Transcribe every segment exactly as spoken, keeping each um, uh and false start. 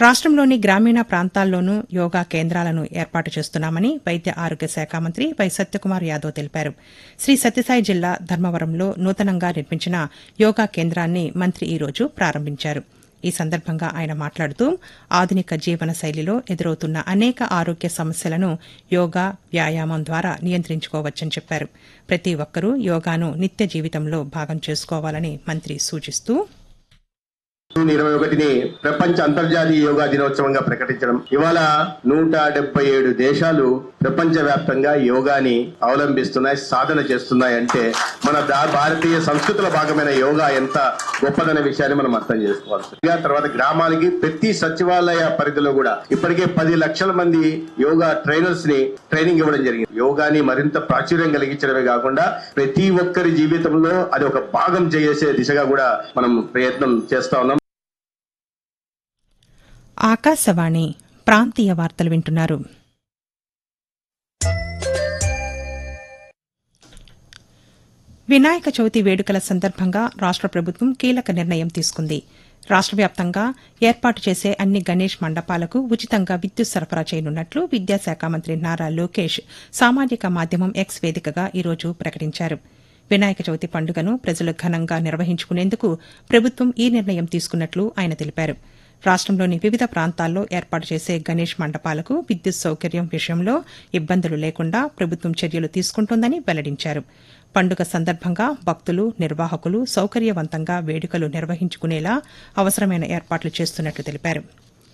రాష్టంలోని గ్రామీణ ప్రాంతాల్లోనూ యోగా కేంద్రాలను ఏర్పాటు చేస్తున్నామని వైద్య ఆరోగ్య శాఖ మంత్రి వై సత్యకుమార్ యాదవ్ తెలిపారు. శ్రీ సత్యసాయి జిల్లా ధర్మవరంలో నూతనంగా నిర్మించిన యోగా కేంద్రాన్ని మంత్రి ఈ రోజు ప్రారంభించారు. ఈ సందర్భంగా ఆయన మాట్లాడుతూ ఆధునిక జీవన శైలిలో ఎదురవుతున్న అనేక ఆరోగ్య సమస్యలను యోగా, వ్యాయామం ద్వారా నియంత్రించుకోవచ్చని చెప్పారు. ప్రతి ఒక్కరూ యోగాను నిత్య జీవితంలో భాగం చేసుకోవాలని మంత్రి సూచిస్తూ జూన్ ఇరవై ఒకటిని ప్రపంచ అంతర్జాతీయ యోగా దినోత్సవంగా ప్రకటించడం, ఇవాళ నూట డెబ్బై ఏడు దేశాలు ప్రపంచ వ్యాప్తంగా యోగాని అవలంబిస్తున్నాయి, సాధన చేస్తున్నాయి. అంటే మన భారతీయ సంస్కృతిలో భాగమైన యోగా ఎంత గొప్పదనే విషయాన్ని మనం అర్థం చేసుకోవాలి. తర్వాత గ్రామాలకి ప్రతి సచివాలయ పరిధిలో కూడా ఇప్పటికే పది లక్షల మంది యోగా ట్రైనర్స్ ని ట్రైనింగ్ ఇవ్వడం జరిగింది. యోగాని మరింత ప్రాచుర్యం కలిగించడమే కాకుండా ప్రతి ఒక్కరి జీవితంలో అది ఒక భాగం చేసే దిశగా కూడా మనం ప్రయత్నం చేస్తా ఉన్నాం. ఆకాశవాణి ప్రాంతీయ వార్తలు వింటున్నారు. వినాయక చవితి వేడుకల సందర్భంగా రాష్ట ప్రభుత్వం కీలక నిర్ణయం తీసుకుంది. రాష్ట వ్యాప్తంగా ఏర్పాటు చేసే అన్ని గణేష్ మండపాలకు ఉచితంగా విద్యుత్ సరఫరా చేయనున్నట్లు విద్యాశాఖ మంత్రి నారా లోకేష్ సామాజిక మాధ్యమం ఎక్స్ వేదికగా ఈరోజు ప్రకటించారు. వినాయక చవితి పండుగను ప్రజలు ఘనంగా నిర్వహించుకునేందుకు ప్రభుత్వం ఈ నిర్ణయం తీసుకున్నట్లు ఆయన తెలిపారు. రాష్టంలోని వివిధ ప్రాంతాల్లో ఏర్పాటు చేసే గణేష్ మండపాలకు విద్యుత్ సౌకర్యం విషయంలో ఇబ్బందులు లేకుండా ప్రభుత్వం చర్యలు తీసుకుంటోందని వెల్లడించారు. పండుగ సందర్భంగా భక్తులు, నిర్వాహకులు సౌకర్యవంతంగా వేడుకలు నిర్వహించుకునేలా అవసరమైన ఏర్పాట్లు చేస్తున్నట్లు తెలిపారు.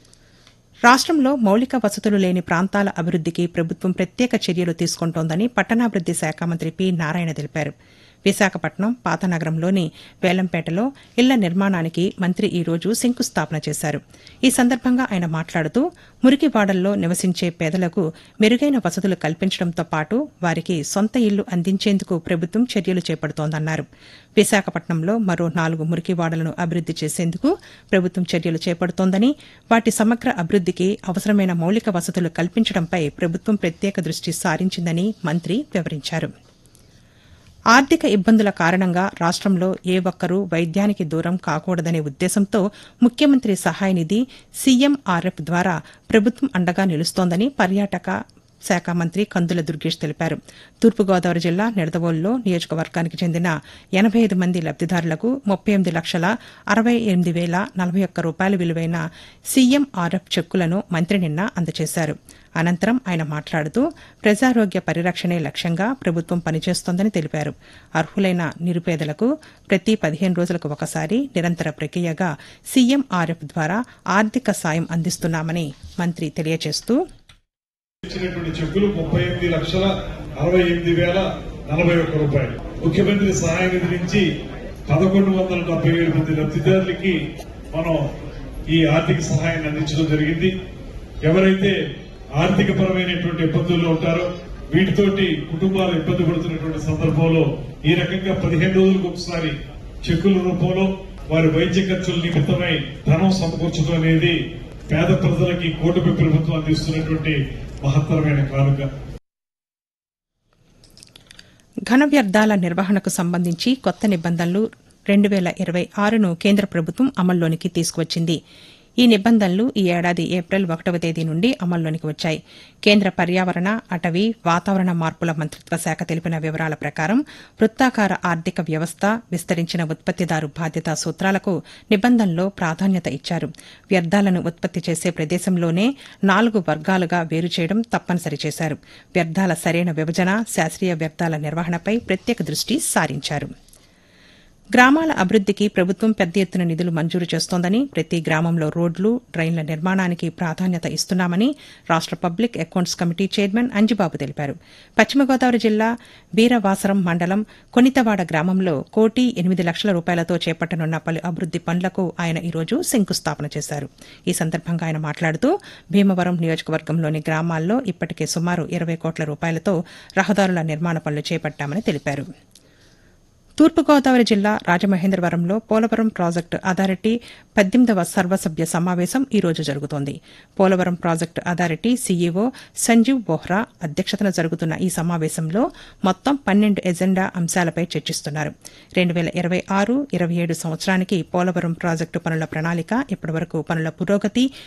రాష్టంలో మౌలిక వసతులు లేని ప్రాంతాల అభివృద్దికి ప్రభుత్వం ప్రత్యేక చర్యలు తీసుకుంటోందని పట్టణాభివృద్ది శాఖ మంత్రి పి నారాయణ తెలిపారు. విశాఖపట్నం పాతనగరంలోని వేలంపేటలో ఇళ్ల నిర్మాణానికి మంత్రి ఈ రోజు శంకుస్థాపన చేశారు. ఈ సందర్భంగా ఆయన మాట్లాడుతూ మురికివాడల్లో నివసించే పేదలకు మెరుగైన వసతులు కల్పించడంతో పాటు వారికి సొంత ఇళ్లు అందించేందుకు ప్రభుత్వం చర్యలు చేపడుతోందన్నారు. విశాఖపట్నంలో మరో నాలుగు మురికివాడలను అభివృద్ది చేసేందుకు ప్రభుత్వం చర్యలు చేపడుతోందని, వాటి సమగ్ర అభివృద్దికి అవసరమైన మౌలిక వసతులు కల్పించడంపై ప్రభుత్వం ప్రత్యేక దృష్టి సారించిందని మంత్రి వివరించారు. ఆర్థిక ఇబ్బందుల కారణంగా రాష్టంలో ఏ ఒక్కరూ వైద్యానికి దూరం కాకూడదనే ఉద్దేశంతో ముఖ్యమంత్రి సహాయ నిధి సీఎంఆర్ఎఫ్ ద్వారా ప్రభుత్వం అండగా నిలుస్తోందని పర్యాటక శాఖ మంత్రి కందుల దుర్గేష్ తెలిపారు. తూర్పుగోదావరి జిల్లా నిడదవోలులో నియోజకవర్గానికి చెందిన ఎనబై ఐదు మంది లబ్దిదారులకు ముప్పై ఎనిమిది లక్షల అరవై ఎనిమిది వేల నలభై ఒక్క రూపాయల విలువైన సీఎంఆర్ఎఫ్ చెక్కులను మంత్రి నిన్న అందజేశారు. అనంతరం ఆయన మాట్లాడుతూ ప్రజారోగ్య పరిరక్షణే లక్ష్యంగా ప్రభుత్వం పనిచేస్తోందని తెలిపారు. అర్హులైన నిరుపేదలకు ప్రతి పదిహేను రోజులకు ఒకసారి నిరంతర ప్రక్రియగా సీఎంఆర్ఎఫ్ ద్వారా ఆర్థిక సాయం అందిస్తున్నామని మంత్రి తెలియజేస్తూ ఇచ్చినటువంటి చెక్కులు ముప్పై ఎనిమిది లక్షల అరవై ఎనిమిది వేల నలభై ఒక్క రూపాయలు ముఖ్యమంత్రి సహాయ నిధి నుంచి పదకొండు వందల డెబ్బై ఏడు మంది లబ్దిదారులకి మనం ఈ ఆర్థిక సహాయాన్ని అందించడం జరిగింది. ఎవరైతే ఆర్థిక పరమైనటువంటి ఇబ్బందుల్లో ఉంటారో వీటితోటి కుటుంబాలు ఇబ్బంది పడుతున్నటువంటి సందర్భంలో ఈ రకంగా పదిహేను రోజులకు ఒకసారి చెక్కుల రూపంలో వారి వైద్య ఖర్చుల నిమిత్తమై ధనం సమకూర్చడం అనేది పేద ప్రజలకి కూటమి ప్రభుత్వం అందిస్తున్నటువంటి మహత్తరమైన కానుక. ఘన వ్యర్థాల నిర్వహణకు సంబంధించి కొత్త నిబంధనలు రెండు వేల ఇరవై ఆరును కేంద్ర ప్రభుత్వం అమల్లోనికి తీసుకువచ్చింది. ఈ నిబంధనలు ఈ ఏడాది ఏప్రిల్ ఒకటవ తేదీ నుండి అమల్లోనికి వచ్చాయి. కేంద్ర పర్యావరణ, అటవీ, వాతావరణ మార్పుల మంత్రిత్వ శాఖ తెలిపిన వివరాల ప్రకారం వృత్తాకార ఆర్థిక వ్యవస్థ, విస్తరించిన ఉత్పత్తిదారు బాధ్యతా సూత్రాలకు నిబంధనలో ప్రాధాన్యత ఇచ్చారు. వ్యర్థాలను ఉత్పత్తి చేసే ప్రదేశంలోనే నాలుగు వర్గాలుగా వేరు చేయడం తప్పనిసరి చేశారు. వ్యర్థాల సరైన విభజన, శాస్త్రీయ వ్యర్థాల నిర్వహణపై ప్రత్యేక దృష్టి సారించారు. గ్రామాల అభివృద్దికి ప్రభుత్వం పెద్ద ఎత్తున నిధులు మంజూరు చేస్తోందని, ప్రతి గ్రామంలో రోడ్లు, డ్రైన్ల నిర్మాణానికి ప్రాధాన్యత ఇస్తున్నామని రాష్ట public accounts committee chairman Anjibabu తెలిపారు. పశ్చిమ గోదావరి జిల్లా వీరవాసరం మండలం కొనితవాడ గ్రామంలో కోటి ఎనిమిది లక్షల రూపాయలతో చేపట్టనున్న పలు అభివృద్ది పనులకు ఆయన ఈరోజు శంకుస్థాపన చేశారు. ఈ సందర్భంగా ఆయన మాట్లాడుతూ భీమవరం నియోజకవర్గంలోని గ్రామాల్లో ఇప్పటికే సుమారు ఇరవై కోట్ల రూపాయలతో రహదారుల నిర్మాణ పనులు చేపట్టామని తెలిపారు. తూర్పుగోదావరి జిల్లా రాజమహేంద్రవరంలో పోలవరం ప్రాజెక్టు అథారిటీ పద్దెనిమిదవ సర్వసభ్య సమావేశం ఈ రోజు జరుగుతోంది. Polavaram project authority CEO Sanjeev Bohra అధ్యక్షతన జరుగుతున్న ఈ సమావేశంలో మొత్తం పన్నెండు ఎజెండా అంశాలపై చర్చిస్తున్నారు. రెండు వేల ఇరవై ఆరు ఇరవై ఏడు సంవత్సరానికి పోలవరం ప్రాజెక్టు పనుల ప్రణాళిక, ఇప్పటివరకు పనుల పురోగతి,